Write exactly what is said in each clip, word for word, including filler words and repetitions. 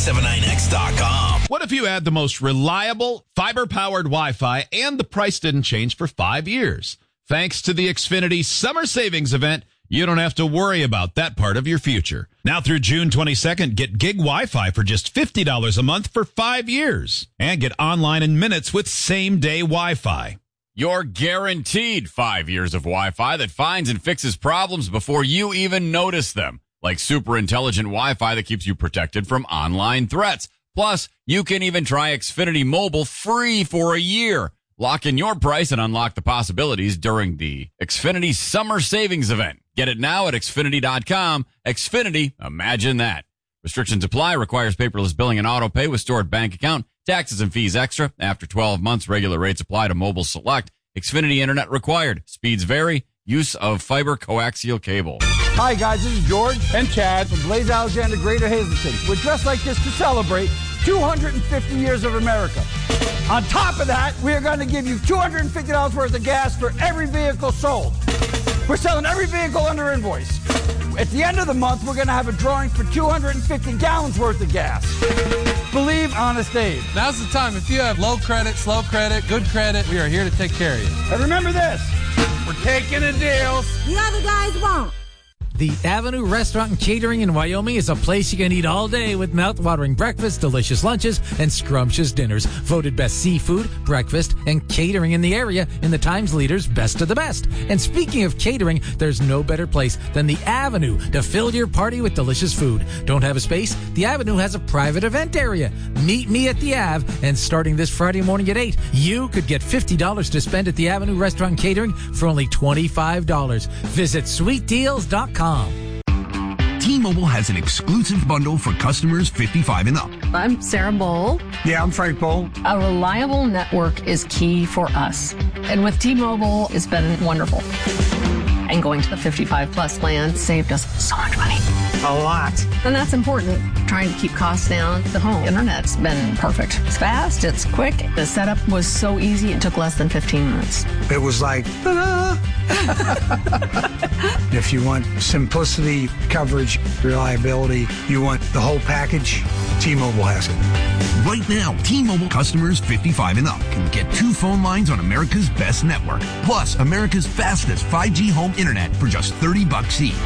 seventy-nine X dot com. What if you had the most reliable, fiber-powered Wi-Fi and the price didn't change for five years? Thanks to the Xfinity Summer Savings Event, you don't have to worry about that part of your future. Now through June twenty-second, get gig Wi-Fi for just fifty dollars a month for five years. And get online in minutes with same-day Wi-Fi. You're guaranteed five years of Wi-Fi that finds and fixes problems before you even notice them. Like super intelligent Wi-Fi that keeps you protected from online threats. Plus, you can even try Xfinity Mobile free for a year. Lock in your price and unlock the possibilities during the Xfinity Summer Savings Event. Get it now at Xfinity dot com. Xfinity, imagine that. Restrictions apply. Requires paperless billing and auto pay with stored bank account. Taxes and fees extra. After twelve months, regular rates apply to mobile select. Xfinity Internet required. Speeds vary. Use of fiber coaxial cable. Hi, guys. This is George and Chad from Blaze Alexander Greater Hazleton. We're dressed like this to celebrate two hundred fifty years of America. On top of that, we are going to give you two hundred fifty dollars worth of gas for every vehicle sold. We're selling every vehicle under invoice. At the end of the month, we're going to have a drawing for two hundred fifty gallons worth of gas. Believe Honest Abe. Now's the time. If you have low credit, slow credit, good credit, we are here to take care of you. And remember this, we're taking the deals the other guys won't. The Avenue Restaurant and Catering in Wyoming is a place you can eat all day with mouth-watering breakfasts, delicious lunches, and scrumptious dinners. Voted best seafood, breakfast, and catering in the area in the Times Leader's Best of the Best. And speaking of catering, there's no better place than the Avenue to fill your party with delicious food. Don't have a space? The Avenue has a private event area. Meet me at the Ave, and starting this Friday morning at eight, you could get fifty dollars to spend at the Avenue Restaurant and Catering for only twenty-five dollars. Visit sweet deals dot com. T-Mobile has an exclusive bundle for customers fifty-five and up. I'm Sarah Bowl. Yeah, I'm Frank Bowl. A reliable network is key for us. And with T-Mobile, it's been wonderful. And going to the fifty-five plus plan saved us so much money. A lot. And that's important. Trying to keep costs down. The home internet's been perfect. It's fast, it's quick. The setup was so easy, it took less than fifteen minutes. It was like, ta-da! If you want simplicity, coverage, reliability, you want the whole package, T-Mobile has it. Right now, T-Mobile customers fifty-five and up can get two phone lines on America's best network, plus America's fastest five G home internet for just thirty bucks each.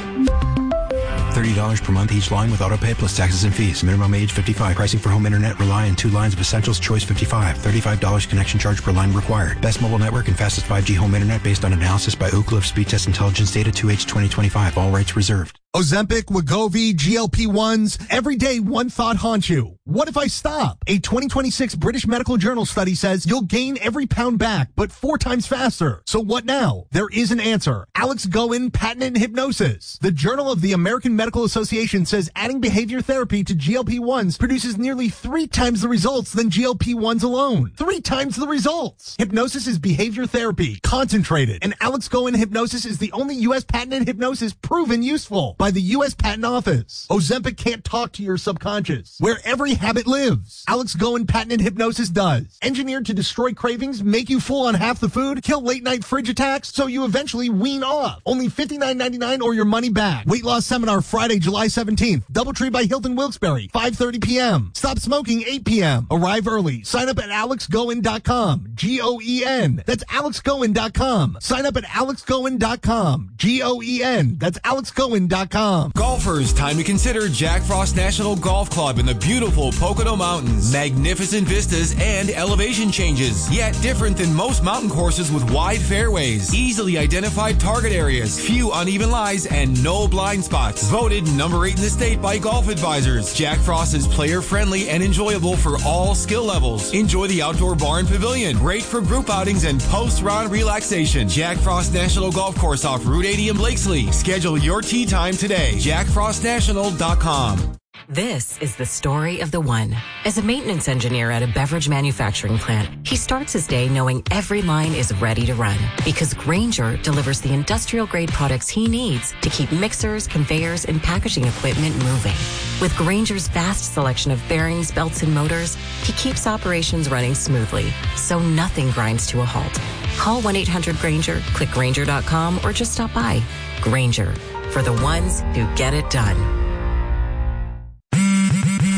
thirty dollars per month each line with autopay plus taxes and fees. Minimum age fifty-five. Pricing for home internet rely on two lines of Essentials Choice fifty-five. thirty-five dollars connection charge per line required. Best mobile network and fastest five G home internet based on analysis by Ookla of Speed Test Intelligence data two H twenty twenty-five. All rights reserved. Ozempic, Wegovy, G L P ones. Every day, one thought haunts you. What if I stop? A twenty twenty-six British Medical Journal study says you'll gain every pound back, but four times faster. So what now? There is an answer. Alex Goen, patented hypnosis. The Journal of the American Medical Association says adding behavior therapy to G L P ones produces nearly three times the results than G L P ones alone. Three times the results. Hypnosis is behavior therapy, concentrated, and Alex Goen hypnosis is the only U S patented hypnosis proven useful by the U S Patent Office. Ozempic can't talk to your subconscious, where every habit lives. Alex Goen patented hypnosis does. Engineered to destroy cravings, make you full on half the food, kill late night fridge attacks, so you eventually wean off. Only fifty-nine ninety-nine or your money back. Weight loss seminar Friday, July seventeenth. Doubletree by Hilton Wilkes-Barre, five thirty p.m. Stop smoking, eight p.m. Arrive early. Sign up at alex goen dot com. G O E N. That's alex goen dot com. Sign up at alex goen dot com. G O E N. That's alex goen dot com. Golfers, time to consider Jack Frost National Golf Club in the beautiful Pocono Mountains. Magnificent vistas and elevation changes, yet different than most mountain courses with wide fairways, easily identified target areas, few uneven lies, and no blind spots. Voted number eight in the state by Golf Advisors. Jack Frost is player-friendly and enjoyable for all skill levels. Enjoy the outdoor bar and pavilion, great for group outings and post-round relaxation. Jack Frost National Golf Course off Route eighty in Blakesley. Schedule your tee time today. jack frost national dot com. This is the story of the one. As a maintenance engineer at a beverage manufacturing plant, he starts his day knowing every line is ready to run because Grainger delivers the industrial-grade products he needs to keep mixers, conveyors, and packaging equipment moving. With Grainger's vast selection of bearings, belts, and motors, he keeps operations running smoothly, so nothing grinds to a halt. Call one eight hundred Grainger, click Grainger dot com, or just stop by. Grainger, for the ones who get it done.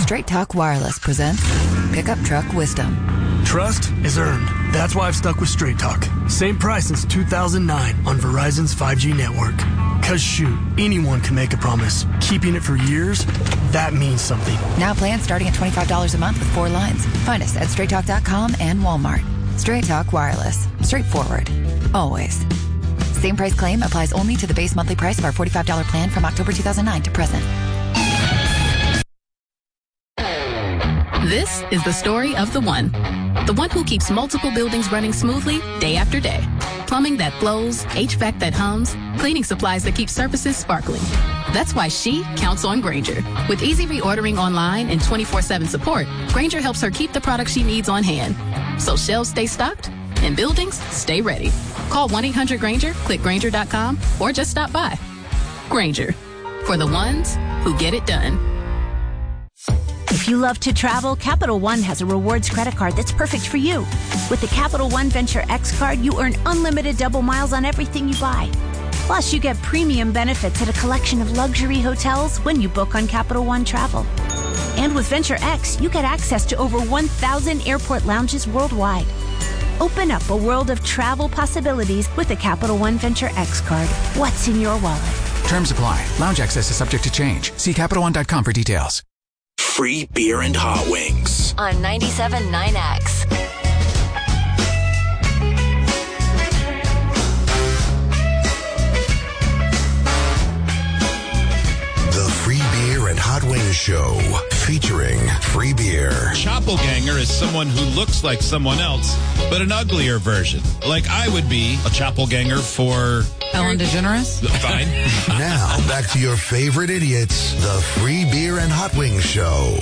Straight Talk Wireless presents Pickup Truck Wisdom. Trust is earned. That's why I've stuck with Straight Talk. Same price since two thousand nine on Verizon's five G network. Cause shoot, anyone can make a promise. Keeping it for years, that means something. Now plans starting at twenty-five dollars a month with four lines. Find us at straight talk dot com and Walmart. Straight Talk Wireless. Straightforward. Always. Same price claim applies only to the base monthly price of our forty-five dollars plan from October two thousand nine to present. This is the story of the one. The one who keeps multiple buildings running smoothly day after day. Plumbing that flows, H V A C that hums, cleaning supplies that keep surfaces sparkling. That's why she counts on Grainger. With easy reordering online and twenty-four seven support, Grainger helps her keep the products she needs on hand. So shelves stay stocked and buildings stay ready. Call one eight hundred Grainger, click Grainger dot com, or just stop by. Grainger, for the ones who get it done. If you love to travel, Capital One has a rewards credit card that's perfect for you. With the Capital One Venture X card, you earn unlimited double miles on everything you buy. Plus, you get premium benefits at a collection of luxury hotels when you book on Capital One Travel. And with Venture X, you get access to over one thousand airport lounges worldwide. Open up a world of travel possibilities with the Capital One Venture X card. What's in your wallet? Terms apply. Lounge access is subject to change. See Capital One dot com for details. Free beer and hot wings. On ninety-seven point nine X. The Free Beer and Hot Wings Show, featuring free beer. Choppelganger is someone who looks like someone else, but an uglier version. Like I would be a choppelganger for... Ellen DeGeneres? Fine. Now, back to your favorite idiots, the Free Beer and Hot Wings Show.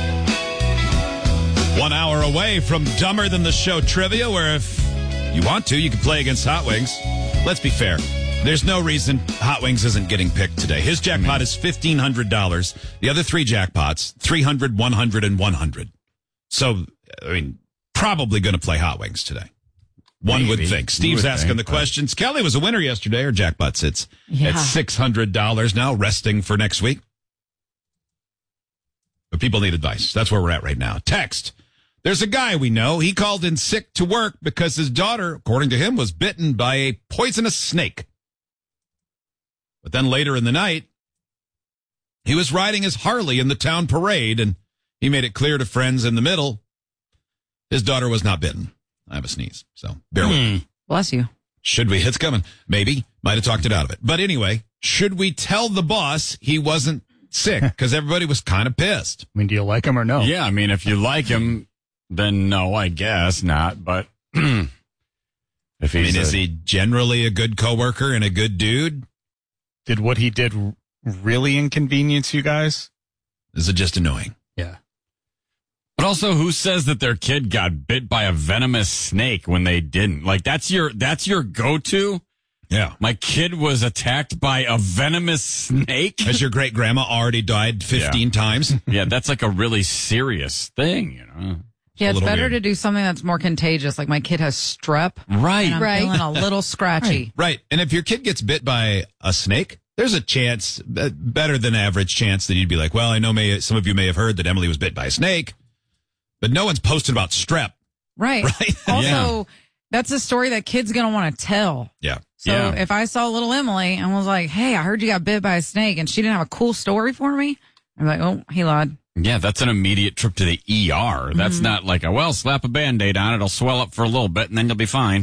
One hour away from Dumber Than the Show trivia, where if you want to, you can play against Hot Wings. Let's be fair. There's no reason Hot Wings isn't getting picked today. His jackpot is fifteen hundred dollars. The other three jackpots, three hundred dollars, one hundred dollars, and one hundred dollars. So, I mean, probably going to play Hot Wings today. One Maybe. would think. Steve's would asking think, the but... questions. Kelly was a winner yesterday. Her jackpot sits yeah. at six hundred dollars now, resting for next week. But people need advice. That's where we're at right now. Text. There's a guy we know. He called in sick to work because his daughter, according to him, was bitten by a poisonous snake. But then later in the night, he was riding his Harley in the town parade, and he made it clear to friends in the middle his daughter was not bitten. I have a sneeze, so bear with me. Bless you. Should we? It's coming. Maybe. Might have talked it out of it. But anyway, should we tell the boss he wasn't sick? Because everybody was kind of pissed. I mean, do you like him or no? Yeah, I mean, if you like him, then no, I guess not. But if he's I mean, a, is he generally a good coworker and a good dude? Did what he did really inconvenience you guys? Is it just annoying? Yeah. But also, who says that their kid got bit by a venomous snake when they didn't? Like, that's your that's your go-to? Yeah. My kid was attacked by a venomous snake? Has your great-grandma already died fifteen yeah. times? Yeah, that's like a really serious thing, you know? Yeah, it's better weird. to do something that's more contagious. Like my kid has strep. Right. And I'm right. feeling a little scratchy. Right. right. And if your kid gets bit by a snake, there's a chance, uh, better than average chance, that you'd be like, well, I know may, some of you may have heard that Emily was bit by a snake, but no one's posted about strep. Right. Right. Also, yeah. that's a story that kids going to want to tell. Yeah. So yeah. if I saw little Emily and was like, hey, I heard you got bit by a snake, and she didn't have a cool story for me, I'm like, oh, he lied. Yeah, that's an immediate trip to the E R. That's mm-hmm. not like a, well, slap a Band-Aid on it, it'll swell up for a little bit, and then you'll be fine.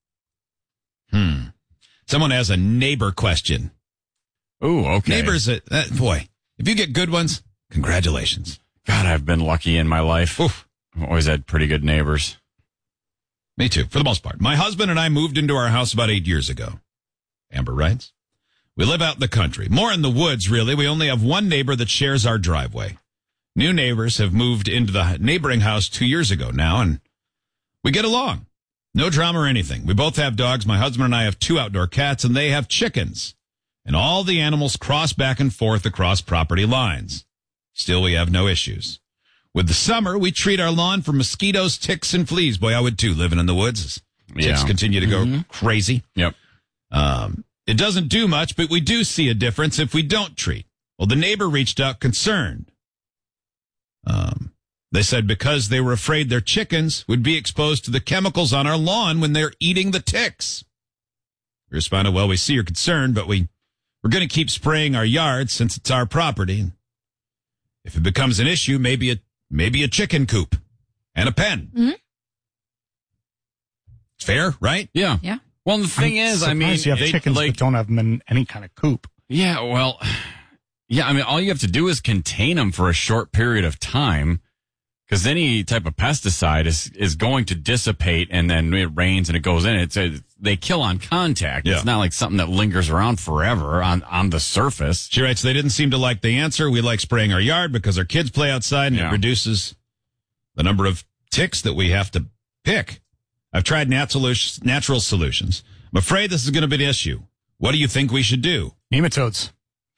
Hmm. Someone has a neighbor question. Ooh, okay. Neighbors, uh, uh, boy, if you get good ones, congratulations. God, I've been lucky in my life. Oof. I've always had pretty good neighbors. Me too, for the most part. My husband and I moved into our house about eight years ago. Amber writes, we live out in the country, more in the woods, really. We only have one neighbor that shares our driveway. New neighbors have moved into the neighboring house two years ago now, and we get along. No drama or anything. We both have dogs. My husband and I have two outdoor cats, and they have chickens. And all the animals cross back and forth across property lines. Still, we have no issues. With the summer, we treat our lawn for mosquitoes, ticks, and fleas. Boy, I would too, living in the woods. Ticks yeah. continue to go mm-hmm. crazy. Yep. Um, it doesn't do much, but we do see a difference if we don't treat. Well, the neighbor reached out concerned. They said because they were afraid their chickens would be exposed to the chemicals on our lawn when they're eating the ticks. We responded, well, we see your concern, but we, we're going to keep spraying our yard since it's our property. If it becomes an issue, maybe a, maybe a chicken coop and a pen. Mm-hmm. Fair, right? Yeah. Yeah. Well, the thing I'm is, I mean, surprised you have they, chickens like, that don't have them in any kind of coop. Yeah, well, yeah, I mean, all you have to do is contain them for a short period of time, because any type of pesticide is, is going to dissipate, and then it rains and it goes in. It's a, they kill on contact. Yeah. It's not like something that lingers around forever on, on the surface. She writes, they didn't seem to like the answer. We like spraying our yard because our kids play outside, and Yeah. it reduces the number of ticks that we have to pick. I've tried natural, natural solutions. I'm afraid this is going to be an issue. What do you think we should do? Nematodes.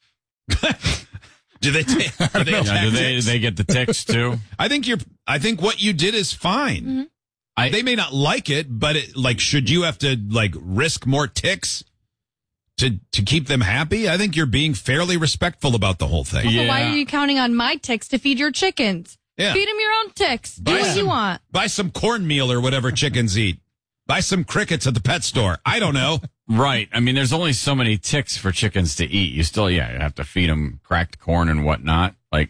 Do they, t- do they, Yeah, attack do they, ticks? they get the ticks too? I think you're, I think what you did is fine. Mm-hmm. I, They may not like it, but it, like, should you have to like risk more ticks to, to keep them happy? I think you're being fairly respectful about the whole thing. Also, why are you counting on my ticks to feed your chickens? Yeah. Feed them your own ticks. Do Buy what some- you want. Buy some cornmeal or whatever chickens eat. Buy some crickets at the pet store. I don't know. Right. I mean, there's only so many ticks for chickens to eat. You still, yeah, you have to feed them cracked corn and whatnot. Like,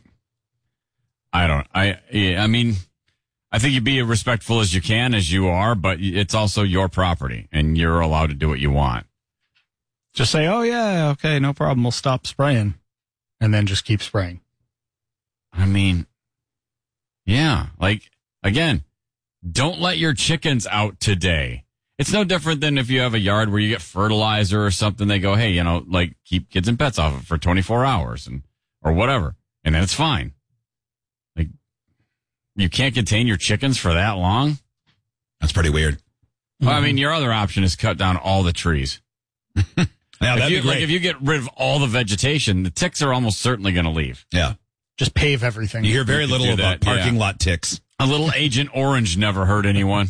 I don't, I, yeah, I mean, I think you be as respectful as you can, as you are, but it's also your property and you're allowed to do what you want. Just say, oh, yeah, okay, no problem. We'll stop spraying. And then just keep spraying. I mean, yeah, like, again, don't let your chickens out today. It's no different than if you have a yard where you get fertilizer or something. They go, hey, you know, like, keep kids and pets off it for twenty-four hours and, or whatever. And then it's fine. Like, you can't contain your chickens for that long? That's pretty weird. Well, I mean, your other option is cut down all the trees. Yeah, if that'd you, be great. Like, if you get rid of all the vegetation, the ticks are almost certainly going to leave. Yeah. Just pave everything. You hear very You could little do about that, parking yeah. lot ticks. A little Agent Orange never hurt anyone.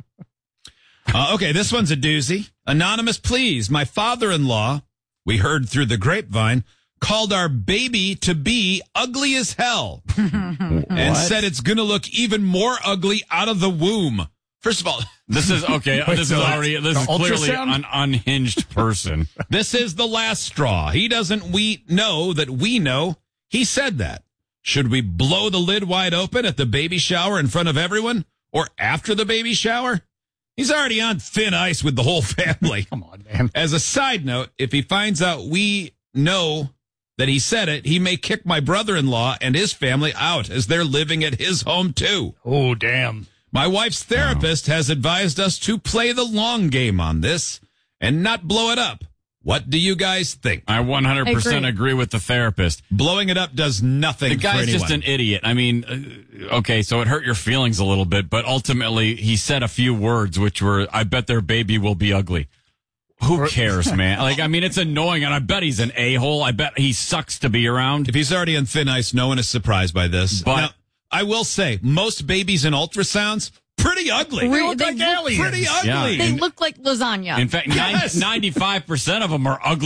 Uh, okay, this one's a doozy. Anonymous, please. My father-in-law, we heard through the grapevine, called our baby to be ugly as hell and said it's going to look even more ugly out of the womb. First of all, This is okay. Wait, this so is that's already this the is clearly ultrasound? an unhinged person. this is the last straw. He doesn't we know that we know he said that. Should we blow the lid wide open at the baby shower in front of everyone or after the baby shower? He's already on thin ice with the whole family. Come on, man. As a side note, if he finds out we know that he said it, he may kick my brother-in-law and his family out as they're living at his home too. Oh, damn. My wife's therapist has advised us to play the long game on this and not blow it up. What do you guys think? I one hundred percent I agree. agree with the therapist. Blowing it up does nothing The for guy's anyone. just an idiot. I mean, uh, okay, so it hurt your feelings a little bit, but ultimately he said a few words which were, I bet their baby will be ugly. Who cares, man? Like, I mean, it's annoying, and I bet he's an a-hole. I bet he sucks to be around. If he's already on thin ice, no one is surprised by this. But- Now, I will say, most babies in ultrasounds, pretty ugly. They Re- look they like look aliens. Pretty ugly. Yeah. They look like lasagna. In fact, Yes. ninety-five percent of them are ugly.